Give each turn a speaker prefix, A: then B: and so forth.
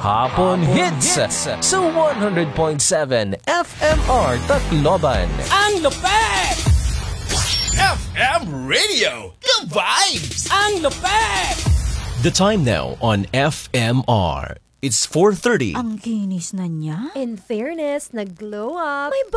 A: Hapon Hits sa 100.7 FMR Tacloban.
B: Ang lupet!
C: FM Radio, the vibes!
B: Ang lupet!
A: The time now on FMR. It's 4:30.
D: Ang kinis na niya.
E: In fairness, nag-glow up.
D: May